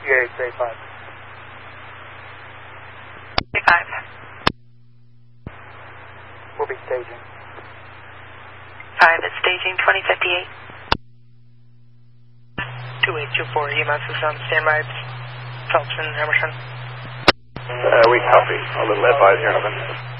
3835. 35. We'll be staging. 5 is staging 2058. 2824, EMS is on standby. Phelps and Emerson. We copy. A little advise here, Evan.